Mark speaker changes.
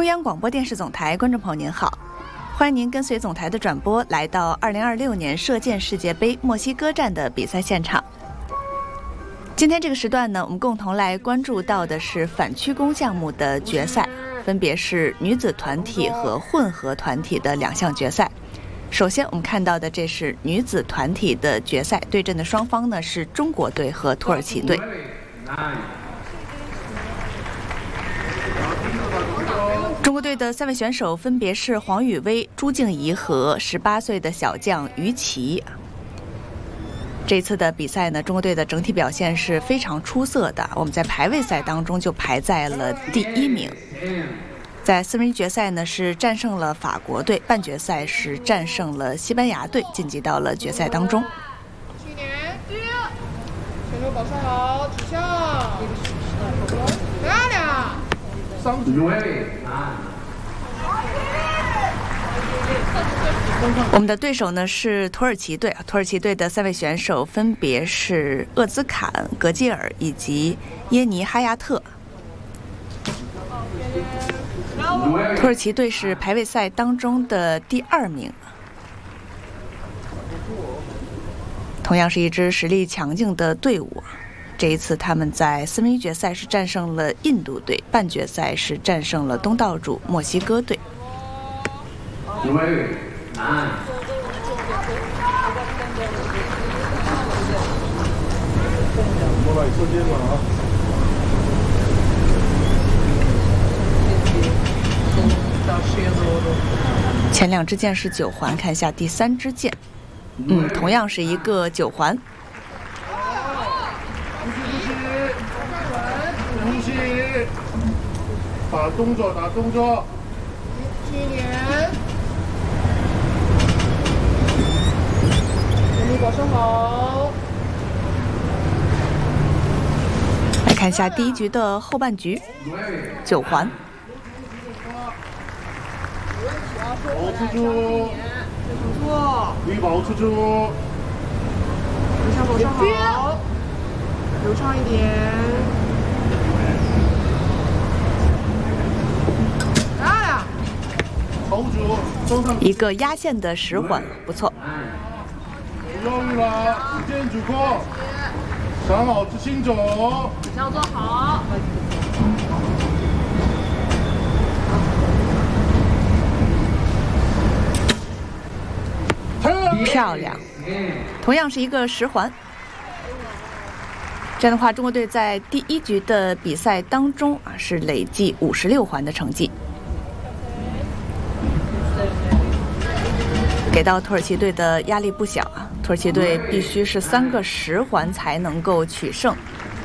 Speaker 1: 央广播电视总台观众朋友您好，欢迎您跟随总台的转播来到2026年射箭世界杯墨西哥站的比赛现场。今天这个时段呢，我们共同来关注到的是反曲弓项目的决赛，分别是女子团体和混合团体的2项决赛。首先我们看到的这是女子团体的决赛，对阵的双方呢是中国队和土耳其队。中国队的3位选手分别是黄雨薇、朱静怡和18岁的小将于琦。这次的比赛呢，中国队的整体表现是非常出色的，我们在排位赛当中就排在了第1名。在4分之一决赛呢是战胜了法国队，半决赛是战胜了西班牙队，晋级到了决赛当中。
Speaker 2: 选手保持好，指向，漂亮。
Speaker 1: 我们的对手呢是土耳其队，土耳其队的3位选手分别是厄兹坎、格基尔以及耶尼哈亚特。土耳其队是排位赛当中的第2名，同样是一支实力强劲的队伍。这一次他们在4分之一决赛是战胜了印度队，半决赛是战胜了东道主墨西哥队。前2支箭是9环，看一下第3支箭，同样是一个9环。
Speaker 2: 打动作，打动作。7点。全力保持好。
Speaker 1: 来看一下第1局的后半局，9环。
Speaker 2: 保持住，力保持住。指向保持好，流畅一点。
Speaker 1: 一个压线的10环，不错。
Speaker 2: 不犹豫了，时间足够，想好执行走，指向做好。
Speaker 1: 漂亮，同样是一个10环。这样的话，中国队在第1局的比赛当中是累计56环的成绩。给到土耳其队的压力不小啊！土耳其队必须是3个10环才能够取胜。